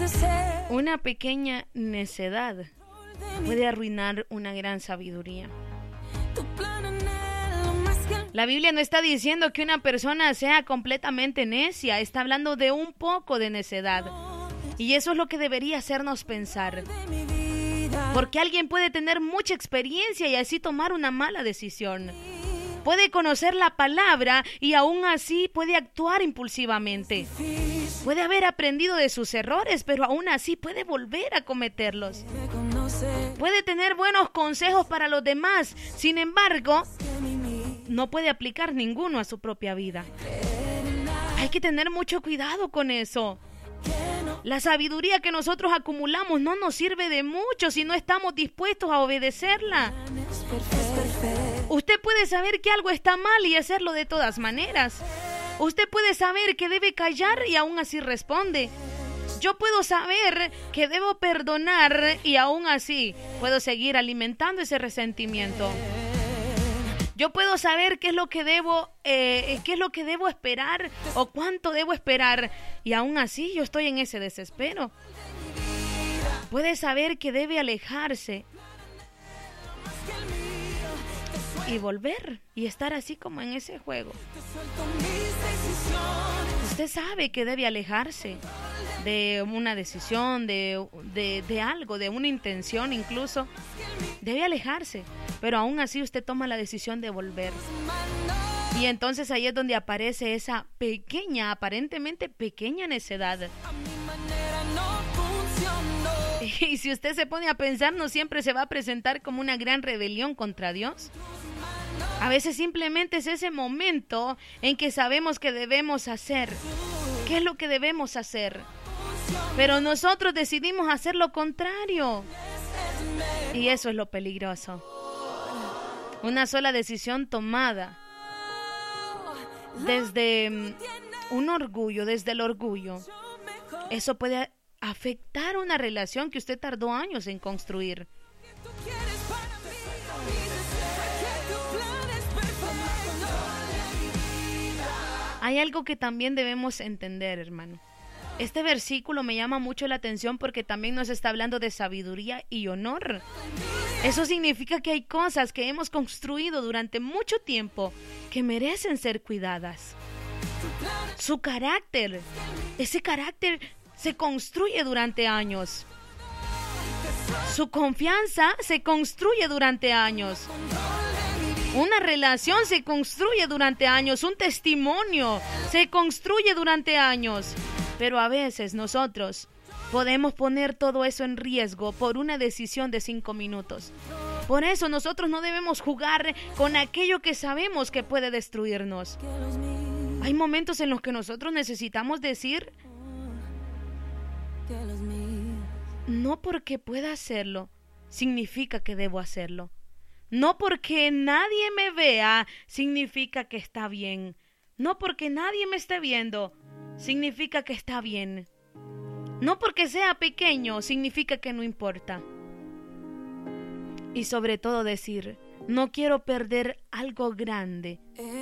Una pequeña necedad puede arruinar una gran sabiduría. La Biblia no está diciendo que una persona sea completamente necia, está hablando de un poco de necedad. Y eso es lo que debería hacernos pensar. Porque alguien puede tener mucha experiencia y así tomar una mala decisión. Puede conocer la palabra y aún así puede actuar impulsivamente. Puede haber aprendido de sus errores, pero aún así puede volver a cometerlos. Puede tener buenos consejos para los demás, sin embargo, no puede aplicar ninguno a su propia vida. Hay que tener mucho cuidado con eso. La sabiduría que nosotros acumulamos no nos sirve de mucho si no estamos dispuestos a obedecerla. Usted puede saber que algo está mal y hacerlo de todas maneras. Usted puede saber que debe callar y aún así responde. Yo puedo saber que debo perdonar y aún así puedo seguir alimentando ese resentimiento. Yo puedo saber qué es lo que debo esperar o cuánto debo esperar y aún así yo estoy en ese desespero. Puede saber que debe alejarse y volver y estar así como en ese juego. Usted sabe que debe alejarse de una decisión, de algo, de una intención incluso. Debe alejarse, pero aún así usted toma la decisión de volver. Y entonces ahí es donde aparece esa pequeña, aparentemente pequeña necedad. Y si usted se pone a pensar, no siempre se va a presentar como una gran rebelión contra Dios. A veces simplemente es ese momento en que sabemos que debemos hacer. ¿Qué es lo que debemos hacer? Pero nosotros decidimos hacer lo contrario. Y eso es lo peligroso. Una sola decisión tomada desde un orgullo, desde el orgullo. Eso puede afectar una relación que usted tardó años en construir. Hay algo que también debemos entender, hermano. Este versículo me llama mucho la atención porque también nos está hablando de sabiduría y honor. Eso significa que hay cosas que hemos construido durante mucho tiempo que merecen ser cuidadas. Su carácter, ese carácter se construye durante años. Su confianza se construye durante años. Una relación se construye durante años, un testimonio se construye durante años. Pero a veces nosotros podemos poner todo eso en riesgo por una decisión de 5 minutos. Por eso nosotros no debemos jugar con aquello que sabemos que puede destruirnos. Hay momentos en los que nosotros necesitamos decir, no porque pueda hacerlo, significa que debo hacerlo. No porque nadie me vea, significa que está bien. No porque nadie me esté viendo, significa que está bien. No porque sea pequeño, significa que no importa. Y sobre todo decir, no quiero perder algo grande